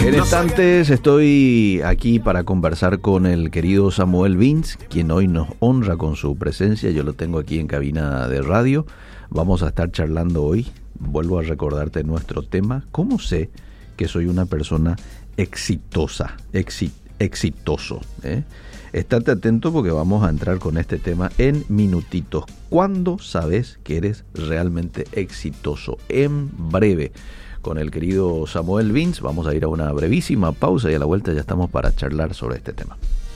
En instantes estoy aquí para conversar con el querido Samuel Vince, quien hoy nos honra con su presencia. Yo lo tengo aquí en cabina de radio. Vamos a estar charlando hoy. Vuelvo a recordarte nuestro tema. ¿Cómo sé que soy una persona exitosa? Exitoso. Estate atento porque vamos a entrar con este tema en minutitos. ¿Cuándo sabes que eres realmente exitoso? En breve, con el querido Samuel Vince, vamos a ir a una brevísima pausa y a la vuelta ya estamos para charlar sobre este tema.